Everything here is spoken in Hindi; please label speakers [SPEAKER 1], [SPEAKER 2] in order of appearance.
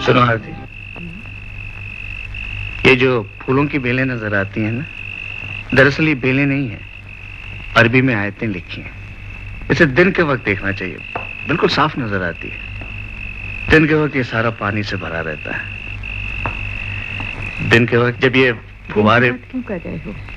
[SPEAKER 1] सुनो आरती, ये जो फूलों की बेलें नजर आती हैं ना, दरअसल ये बेलें नहीं है, अरबी में आयतें लिखी हैं। इसे दिन के वक्त देखना चाहिए, बिल्कुल साफ नजर आती है। दिन के वक्त ये सारा पानी से भरा रहता है। दिन के वक्त जब ये फुवारे
[SPEAKER 2] क्यों कर रहे हो?